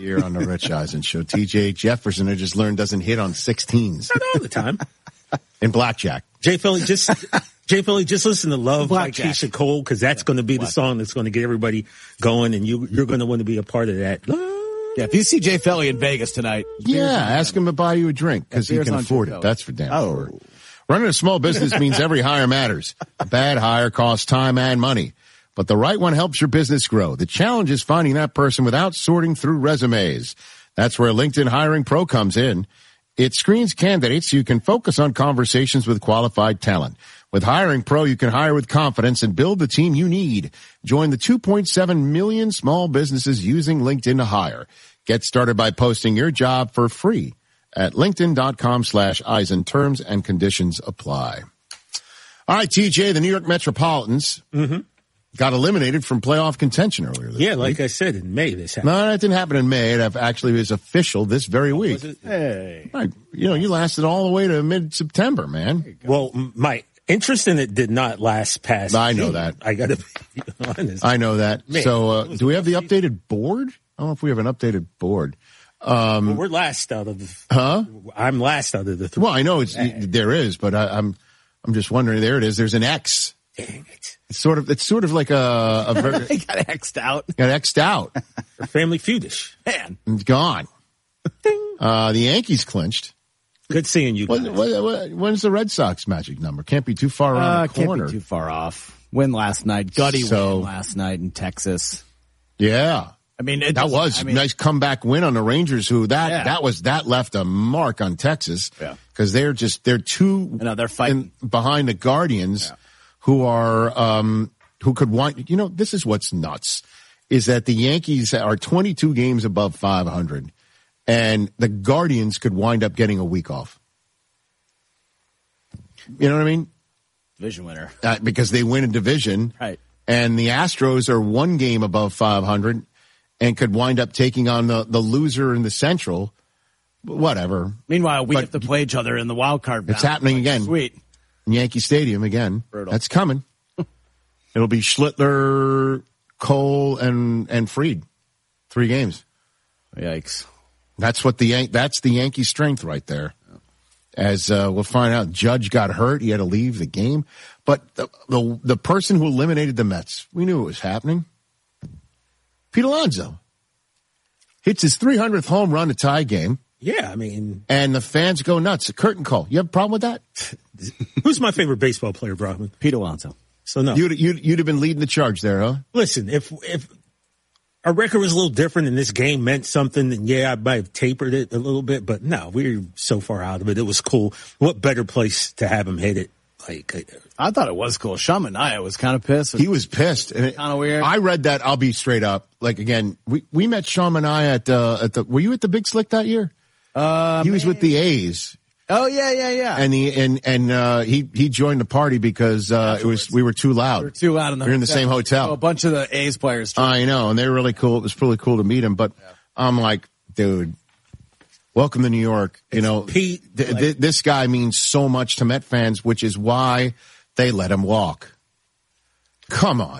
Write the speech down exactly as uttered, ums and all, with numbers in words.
Here on the Rich Eisen Show. T J Jefferson, I just learned, doesn't hit on sixteens. Not all the time. In blackjack. Jay Philly, just Jay Philly, just listen to Love by Keisha Cole, because that's going to be the song that's going to get everybody going, and you, you're going to want to be a part of that. Yeah, if you see Jay Philly in Vegas tonight, yeah, ask him to buy you a drink because he can afford it. That's for damn oh. sure. Running a small business means every hire matters. A bad hire costs time and money, but the right one helps your business grow. The challenge is finding that person without sorting through resumes. That's where LinkedIn Hiring Pro comes in. It screens candidates so you can focus on conversations with qualified talent. With Hiring Pro, you can hire with confidence and build the team you need. Join the two point seven million small businesses using LinkedIn to hire. Get started by posting your job for free at linkedin.com slash Eisen. Terms and conditions apply. All right, T J, the New York Metropolitans mm-hmm. got eliminated from playoff contention earlier this yeah, week. like I said, in May this happened. No, that didn't happen in May. It actually was official this very week. Hey. Right. You know, you lasted all the way to mid-September, man. Well, my interest in it did not last past I know June. that. I got to be honest. I know that. Man, so uh, do we have the updated board? I don't know if we have an updated board. Um, well, we're last out of the. Huh? I'm last out of the three. Well, I know it's there is, but I, I'm I'm just wondering. There it is. There's an X. Dang it! It's sort of it's sort of like a, a very, They got X'd out. got X'd out. They're Family Feudish. Man. It's gone. Uh, the Yankees clinched. Good seeing you guys. What, what, what, when's the Red Sox magic number? Can't be too far around Uh, the corner. can't be too far off. Win last night. Gutty So- win last night in Texas. Yeah. I mean, it That doesn't- was I a mean, nice comeback win on the Rangers. Who that Yeah. that was that left a mark on Texas Yeah. because they're just they're too I know, they're fighting. in- behind the Guardians, Yeah. who are um who could wind. You know, this is what's nuts is that the Yankees are twenty-two games above five hundred, and the Guardians could wind up getting a week off. You know what I mean? Division winner. Uh, because they win a division, Right. and the Astros are one game above five hundred and could wind up taking on the, the loser in the Central. Whatever. Meanwhile, we But- have to play each other in the wild card. It's round. happening Like, again. Sweet. Yankee Stadium again. Brutal. That's coming. It'll be Schlittler, Cole, and and Fried. Three games. Yikes. That's what the Yan- that's the Yankee strength right there. As uh, we'll find out, Judge got hurt; he had to leave the game. But the, the the person who eliminated the Mets, we knew it was happening. Pete Alonso hits his three hundredth home run to tie game, Yeah, I mean, and the fans go nuts. A curtain call. You have a problem with that? who's my favorite baseball player, Brockman? Pete Alonso. So no. You'd, you'd you'd have been leading the charge there, huh? Listen, if if our record was a little different and this game meant something, then yeah, I might have tapered it a little bit. But no, we were so far out of it. It was cool. What better place to have him hit it? Like, I thought it was cool. Sean Manaea was kind of pissed. He was pissed. And it- Kinda weird. I read that. I'll be straight up. Like again, we, we met Sean Manaea at uh, at the. Were you at the Big Slick that year? Uh, He was with the A's, oh, yeah, yeah, yeah. and he and and uh, he he joined the party because uh, it was we were too loud. we were too out in the We were in the same hotel. Oh, a bunch of the A's players. Too. I know, and they were really cool. It was really cool to meet him. But I'm like, dude, welcome to New York. You know, Pete, th- like- th- this guy means so much to Met fans, which is why they let him walk. Come on.